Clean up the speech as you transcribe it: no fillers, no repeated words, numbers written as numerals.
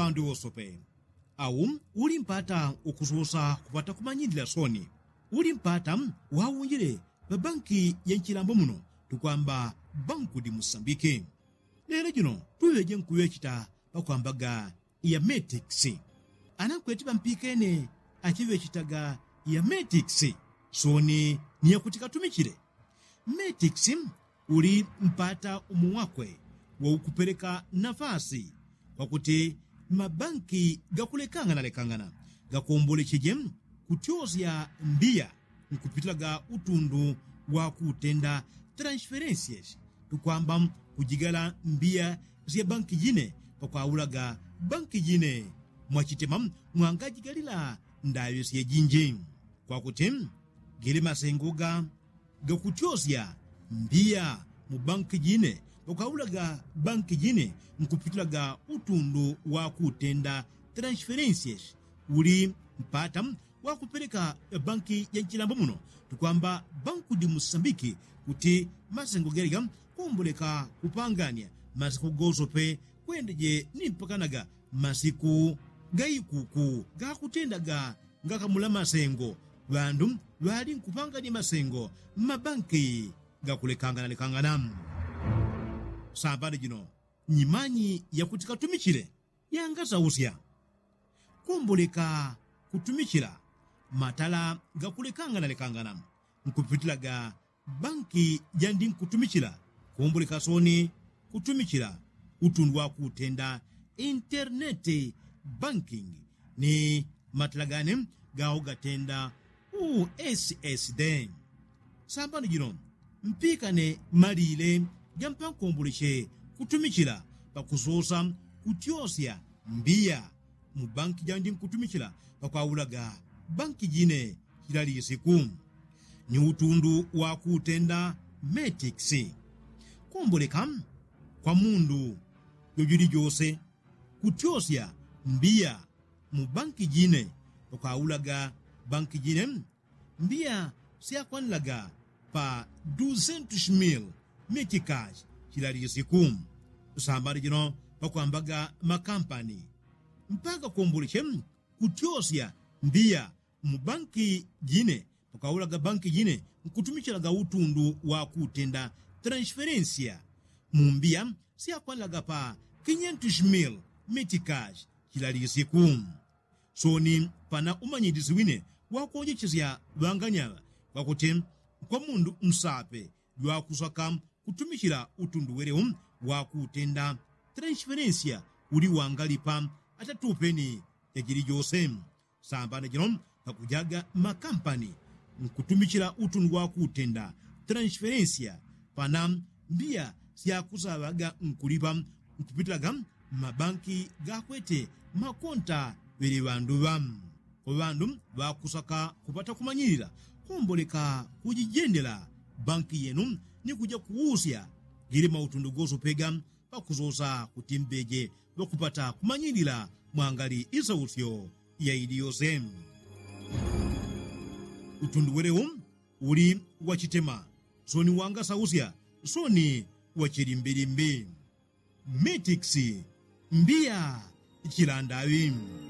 wandu osope awu uli mpata ukususa kupata kumanyidila soni uli mpata wawunjile pa banki ya nchilambo muno tukwamba Banco de Moçambique. Lero jino tuweje nkuyechita pakwambaga ya Metix anakweti bampikene achivechitaga ya Metix soni niya kutika tumikile Metix uli mpata umuwakwe wa ukupeleka nafasi kwa kuti mabanki gakulekangana gakumbole chije kutyozya mbia nkupitilaga utundu wa kutenda transferências tukwamba kujigala mbia zya banki jine pakwawulaga banki jine mwachitema mwangajigalila ndayo zya jinji kwa kuti gili masengoga gakutyozya mbia mu banki jine pakwawulaga banki jine nkupitilaga utundu wa kutenda transferências uli mpata wa kupeleka banki ya nchilambo muno tukwamba Banco de Moçambique kuti masengo geriga kumbuleka kupangania masiku gozope kwendeje nimpakanaga masiku gaikuku gakutendaga ngakamula masengo bandu bali nkupangania masengo mabanki gakulekangana sambani jino nyimanyi ya kutika tumikile yangasa usya kumbuleka kutumikila matala gakulekangana nkupitilaga banki jandi nkutumikila kumbuleka soni kutumikila utundu wa kutenda internet banking ni matala gane gao gatenda USSD sambani jino mpikane malile jampa kumbulishe kutumikila pakuzosa kutyosya mbia mu banki jandi nkutumikila pakwawulaga banki jine hilali siku ni utundu wa kutenda Metix kumbuleka kwa mundu yojuli jose kutyosya mbia mu banki jine pakwawulaga banki jine mbia siyakwanilaga pa 200,000 meticage hilali siku sambari jino pakwambaga makampani mpaka kumbulishe kutyosya mbia mu banki jine pakawulaga banki jine nkutumikilaga utundu wa kutenda transferência mu mbia siyakwanilaga pa 500,000 meticage hilali siku soni pana umanyidizi wine wakuonjechezya banganyala wakuti kwa mundu msape lwakusaka kutumikila utundu werewu wa kutenda transferência uli wangalipa atatupeni yajili jose sambana jino pakujaga makampani nkutumikila utundu wa kutenda transferência pana mbia siyakusabaga nkulipa nkupitilaga mabanki gakwete makonta wele bandu kwa bandu bakusaka kupata kumanyilila kumboleka kujijendela banki yenu ni kuja kuusya gili mautundu gozo pega pakuzosa kutimbeje wakupata kumanyilila mwangali isausyo ya iliyose utundu werewu uli wachitema soni wanga sausya soni wachilimbilimbi Metix mbia chilandawi.